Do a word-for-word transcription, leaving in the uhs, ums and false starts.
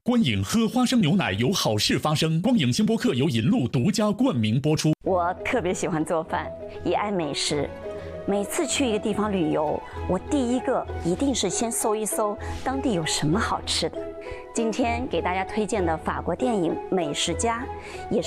观影喝花生牛奶有好事发生。光影星播客由银鹿独家冠名播出。 我特别喜欢做饭，也爱美食。每次去一个地方旅游，我第一个一定是先搜一搜当地有什么好吃的。今天给大家推荐的法国电影《美食家》，也是